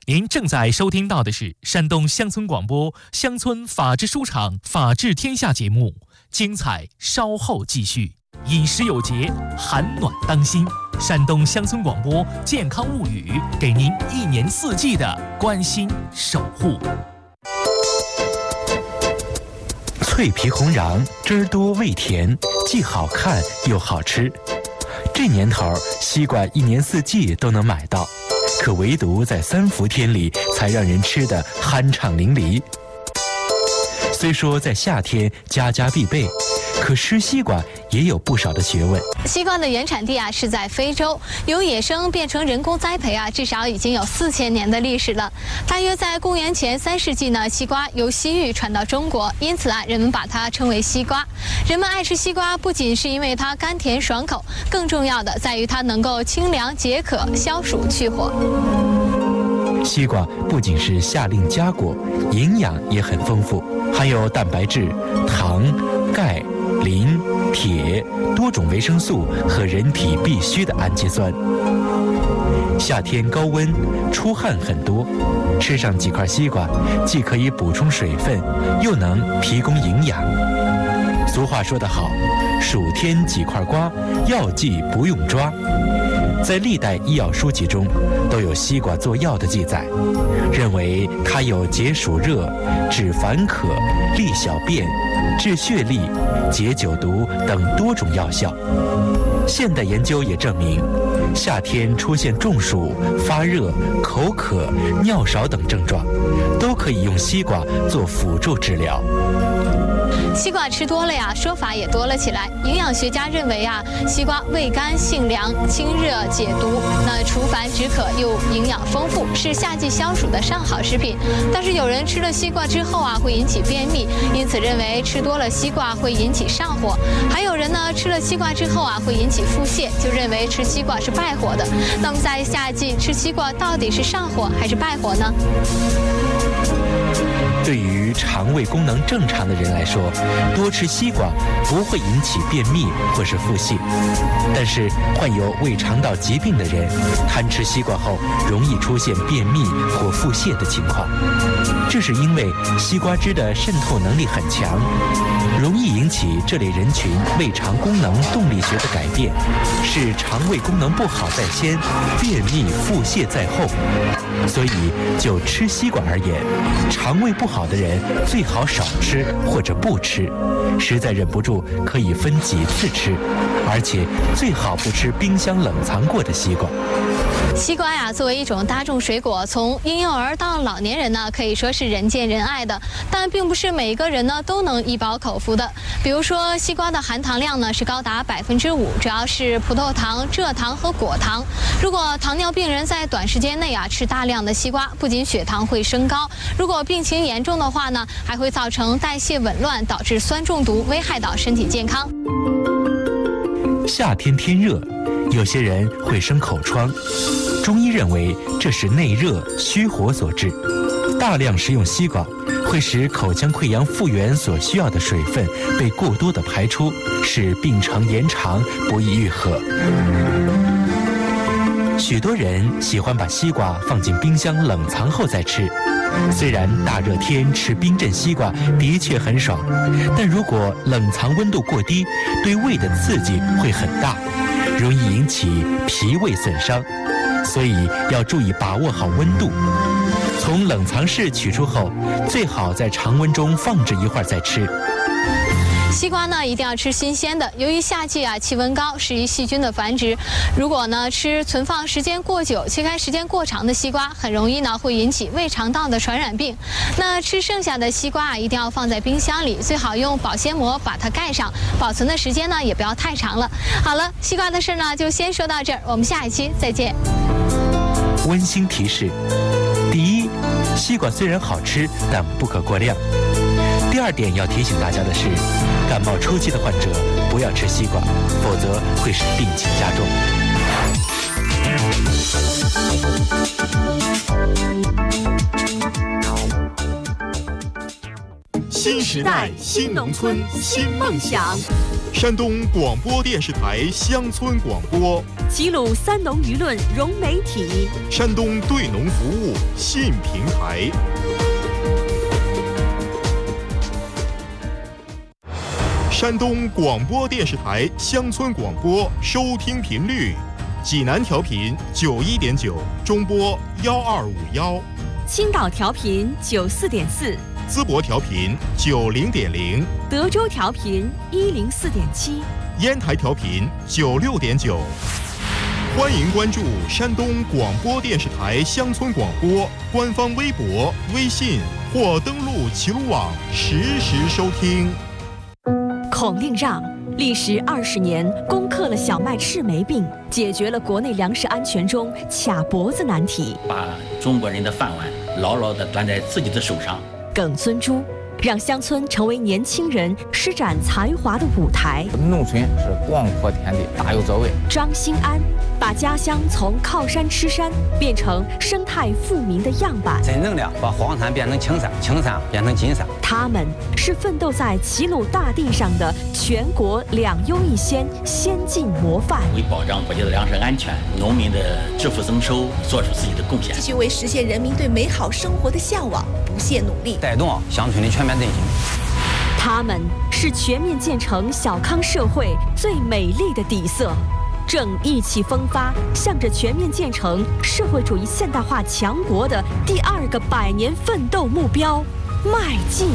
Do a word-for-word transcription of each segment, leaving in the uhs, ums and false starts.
您正在收听到的是山东乡村广播乡村法制书场法治天下节目，精彩稍后继续。饮食有节，寒暖当心。山东乡村广播健康物语，给您一年四季的关心守护。 脆皮红瓤，汁儿多味甜，既好看又好吃。这年头，西瓜一年四季都能买到，可唯独在三伏天里才让人吃得酣畅淋漓。虽说在夏天家家必备，可吃西瓜也有不少的学问。 西瓜的原产地啊是在非洲，由野生变成人工栽培啊，至少已经有四千年的历史了。大约在公元前三世纪呢，西瓜由西域传到中国，因此啊，人们把它称为西瓜。人们爱吃西瓜，不仅是因为它甘甜爽口，更重要的在于它能够清凉解渴、消暑去火。 西瓜不仅是夏令佳果，营养也很丰富，含有蛋白质、糖、钙、磷、铁多种维生素和人体必需的氨基酸。夏天高温，出汗很多，吃上几块西瓜，既可以补充水分，又能提供营养。俗话说得好，暑天几块瓜，药剂不用抓。在历代医药书籍中都有西瓜做药的记载，认为它有解暑热、止烦渴、利小便、治血痢、解酒毒等多种药效。现代研究也证明，夏天出现中暑、发热、口渴、尿少等症状，都可以用西瓜做辅助治疗。 西瓜吃多了呀，说法也多了起来。营养学家认为啊，西瓜味甘性凉、清热解毒，那除烦止渴又营养丰富，是夏季消暑的上好食品。但是有人吃了西瓜之后啊，会引起便秘，因此认为吃多了西瓜会引起上火。还有人呢，吃了西瓜之后啊，会引起腹泻，就认为吃西瓜是败火的。那么在夏季吃西瓜到底是上火还是败火呢？ 对于肠胃功能正常的人来说，多吃西瓜不会引起便秘或是腹泻。但是患有胃肠道疾病的人，贪吃西瓜后容易出现便秘或腹泻的情况。这是因为西瓜汁的渗透能力很强，容易引起这类人群胃肠功能动力学的改变，使肠胃功能不好在先，便秘腹泻在后。所以就吃西瓜而言，肠胃不好的人最好少吃或者不吃，实在忍不住可以分几次吃，而且最好不吃冰箱冷藏过的西瓜。 西瓜呀，作为一种大众水果，从婴幼儿到老年人呢，可以说是人见人爱的。但并不是每一个人呢都能一饱口福的。比如说，西瓜的含糖量呢是高达百分之五，主要是葡萄糖、蔗糖和果糖。如果糖尿病人在短时间内啊吃大量的西瓜，不仅血糖会升高，如果病情严重的话呢，还会造成代谢紊乱，导致酸中毒，危害到身体健康。 夏天天热，有些人会生口疮，中医认为这是内热虚火所致。大量食用西瓜会使口腔溃疡复原所需要的水分被过多的排出，使病程延长，不易愈合。许多人喜欢把西瓜放进冰箱冷藏后再吃，虽然大热天吃冰镇西瓜的确很爽，但如果冷藏温度过低，对胃的刺激会很大，容易引起脾胃损伤，所以要注意把握好温度。从冷藏室取出后，最好在常温中放置一会儿再吃。 西瓜呢一定要吃新鲜的，由于夏季啊气温高，适宜细菌的繁殖。如果呢吃存放时间过久、切开时间过长的西瓜，很容易呢会引起胃肠道的传染病。那吃剩下的西瓜啊，一定要放在冰箱里，最好用保鲜膜把它盖上，保存的时间呢也不要太长了。好了，西瓜的事呢就先说到这儿，我们下一期再见。 温馨提示：第一，西瓜虽然好吃，但不可过量。第二点要提醒大家的是，感冒初期的患者不要吃西瓜，否则会使病情加重。 新时时代，新农村，新梦想。 山东广播电视台乡村广播， 齐鲁三农舆论融媒体， 山东对农服务新平台。山东广播电视台乡村广播收听频率：济南调频九一点九，中波幺二五幺； 青岛调频九四点四。 淄博调频九零点零， 德州调频一零四点七， 烟台调频九六点九。欢迎关注山东广播电视台乡村广播官方微博、微信或登录齐鲁网实时收听。 孔令让历时二十年，攻克了小麦赤霉病，解决了国内粮食安全中卡脖子难题， 把中国人的饭碗牢牢地端在自己的手上。 耿尊珠让乡村成为年轻人施展才华的舞台。 农村是广阔天地，大有作为。 张新安把家乡从靠山吃山变成生态富民的样板， 真正的把荒山变成青山，青山变成金山。 他们是奋斗在齐鲁大地上的全国两优一先先进模范， 为保障国家的粮食安全、农民的致富增收做出自己的贡献， 继续为实现人民对美好生活的向往不懈努力， 带动乡村的全面振兴。 他们是全面建成小康社会最美丽的底色，正意气风发，向着全面建成社会主义现代化强国的第二个百年奋斗目标迈进。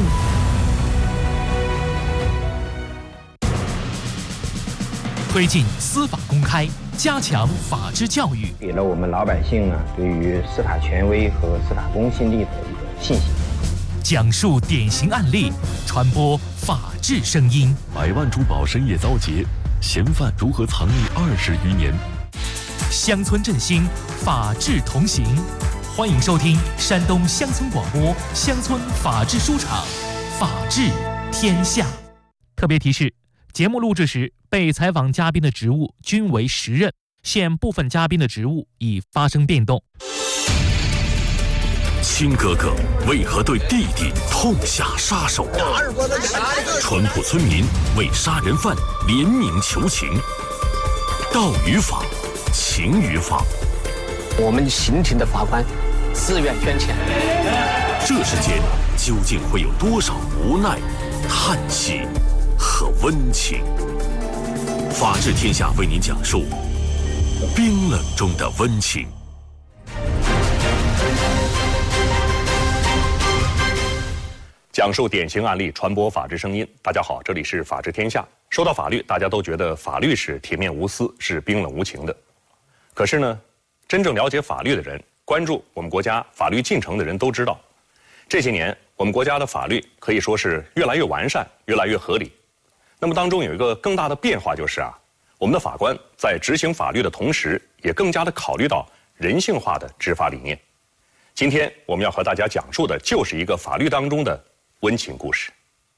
推进司法公开，加强法治教育， 给了我们老百姓呢对于司法权威和司法公信力的一个信心。 讲述典型案例，传播法治声音。 百万珠宝深夜遭劫，嫌犯如何藏匿二十余年？ 乡村振兴，法治同行。欢迎收听山东乡村广播乡村法治书场，法治天下。特别提示：节目录制时，被采访嘉宾的职务均为实任，现部分嘉宾的职务已发生变动。 亲哥哥为何对弟弟痛下杀手？淳朴村民为杀人犯联名求情。道与法，情与法。 我们刑庭的法官自愿捐钱。 这世间究竟会有多少无奈、叹息和温情？法治天下为您讲述冰冷中的温情。 讲述典型案例，传播法治声音。大家好，这里是法治天下。说到法律，大家都觉得法律是铁面无私，是冰冷无情的。可是呢，真正了解法律的人，关注我们国家法律进程的人都知道，这些年我们国家的法律可以说是越来越完善，越来越合理。那么当中有一个更大的变化，就是啊，我们的法官在执行法律的同时，也更加的考虑到人性化的执法理念。今天我们要和大家讲述的就是一个法律当中的温情故事。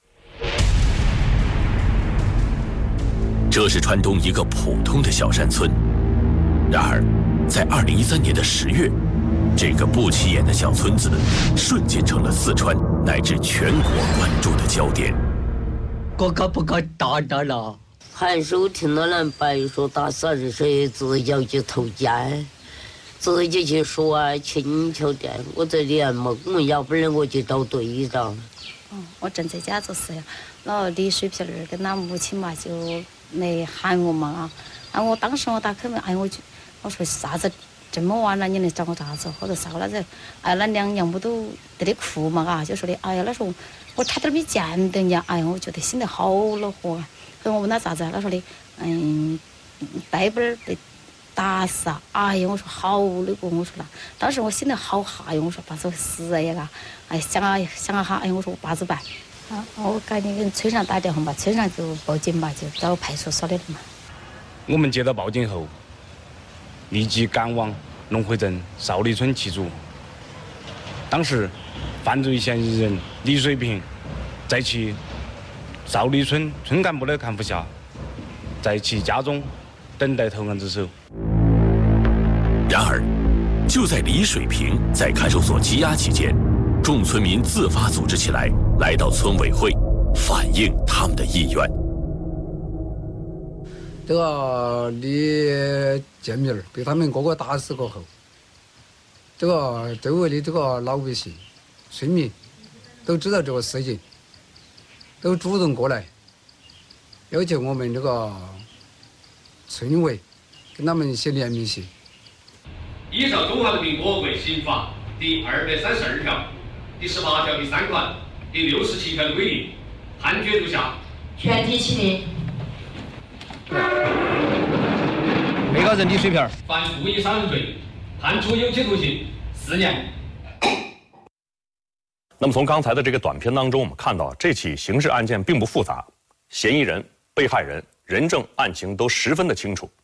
这是川东一个普通的小山村，然而，在二零一三年的十月，这个不起眼的小村子瞬间成了四川乃至全国关注的焦点。 哥哥不该打的了。 还是我听到人白说打三十岁自己要去投监，自己去说啊请求店，我这里还没我要不然我去找队长。 嗯，我正在家做事呀，然后李水皮儿跟他母亲嘛就来喊我嘛啊，啊我当时我打开门，哎我就我说啥子这么晚了你来找我啥子？或者啥了子？哎那两娘不都在那哭嘛啊，就说的哎呀那时候我差点没见到人，哎呀我觉得心里好恼火啊。跟我问他咋子，他说的嗯背本儿被打死啊，哎呀我说好那个，我说了，当时我心里好吓呀，我说把这死呀个，哎想啊想啊哈，哎我说我把子办，啊我赶紧跟村上打电话吧，村上就报警吧，就找派出所的了嘛。 我们接到报警后，立即赶往龙回镇少里村起组。当时，犯罪嫌疑人李水平在其少里村村干部的看护下，在其家中等待投案自首。 然而，就在李水平在看守所羁押期间，众村民自发组织起来，来到村委会， 反映他们的意愿。 这个李建明被他们哥哥打死过后，这个周围的这个老百姓、村民都知道这个事情，都主动过来要求我们这个村委跟他们写联名信。 依照《中华人民共和国刑法》第二百三十二条、第十八条第三款、第六十七条的规定，判决如下： 全体起立。 被告人李水平犯故意杀人罪，判处有期徒刑四年。 那么从刚才的这个短片当中，我们看到这起刑事案件并不复杂，嫌疑人、被害人、人证、案情都十分的清楚。